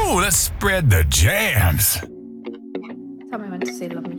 Ooh, let's spread the jams. Tell me when to say love me